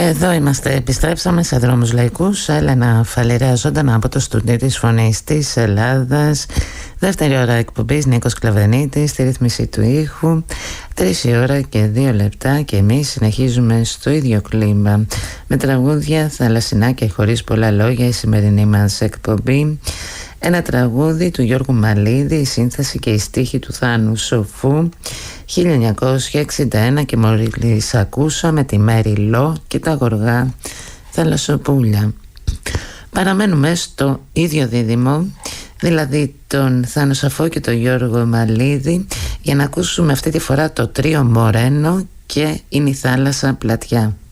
Εδώ είμαστε, επιστρέψαμε σε Δρόμους Λαϊκούς. Έλενα Φαληρέα, ζωντανά από το στούντιο της Φωνής της Ελλάδας. Δεύτερη ώρα εκπομπής, Νίκος Κλαβενίτης στη ρύθμιση του ήχου. 3 ώρα και 2 λεπτά και εμείς συνεχίζουμε στο ίδιο κλίμα με τραγούδια θαλασσινά και χωρίς πολλά λόγια. Η σημερινή μας εκπομπή, ένα τραγούδι του Γιώργου Μαλίδη, η σύνθεση και η στίχη του Θάνου Σοφού, 1961, και μόλις ακούσαμε τη Μέρη Λό και τα γοργά θαλασσοπούλια. Παραμένουμε στο ίδιο δίδυμο, δηλαδή τον Θάνο Σαφό και τον Γιώργο Μαλίδη, για να ακούσουμε αυτή τη φορά το τρίο Μορένο και Είναι η θάλασσα πλατιά.